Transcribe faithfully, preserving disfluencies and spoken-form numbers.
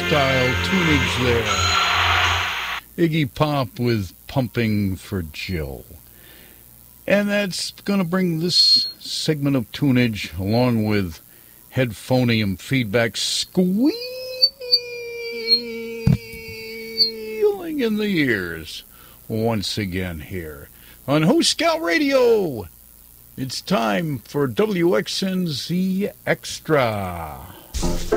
style tunage there. Iggy Pop with Pumping for Jill. And that's going to bring this segment of tunage along with headphonium feedback squealing in the ears once again here on Who Scout Radio. It's time for W X N Z Extra.